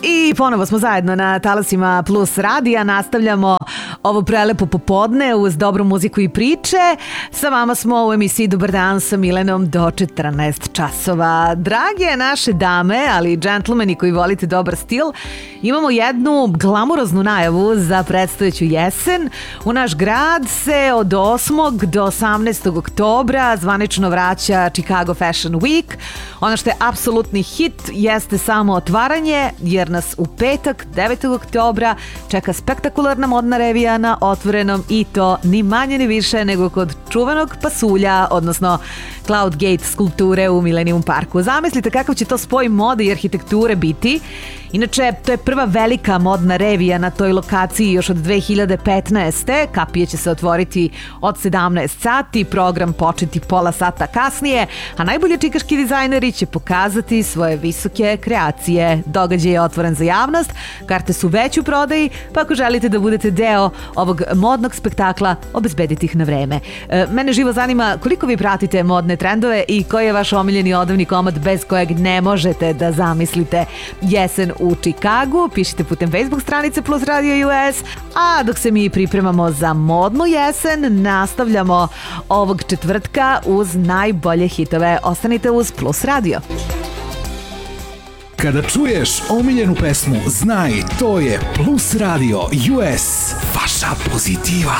I ponovo smo zajedno na talasima Plus radija, nastavljamo ovo prelepo popodne uz dobru muziku i priče. Sa vama smo u emisiji Dobar dan sa Milenom do 14 časova. Drage naše dame, ali i džentlmeni koji volite dobar stil, imamo jednu glamuroznu najavu za predstojeću jesen. U naš grad se od 8. do 18. oktobra zvanično vraća Chicago Fashion Week. Ono što je apsolutni hit jeste samo otvaranje, jer nas u petak 9. oktobra čeka spektakularna modna revija na otvorenom i to ni manje ni više nego kod čuvenog pasulja, odnosno Cloud Gate skulpture u Millennium Parku. Zamislite kakav će to spoj mode i arhitekture biti. Inače, to je prva velika modna revija na toj lokaciji još od 2015. Kapije će se otvoriti od 17 sati, program početi pola sata kasnije, a najbolji čikaški dizajneri će pokazati svoje visoke kreacije. Događaj je otvoren za javnost, karte su već u prodaji, pa ako želite da budete deo ovog modnog spektakla, obezbedite ih na vreme. Mene živo zanima koliko vi pratite modne trendove i koji je vaš omiljeni odavni komad bez kojeg ne možete da zamislite jesen u Chicagu. Pišite putem Facebook stranice Plus Radio US, a dok se mi pripremamo za modnu jesen, nastavljamo ovog četvrtka uz najbolje hitove. Ostanite uz Plus Radio. Kada čuješ omiljenu pesmu, znaj, to je Plus Radio US. Vaša pozitiva.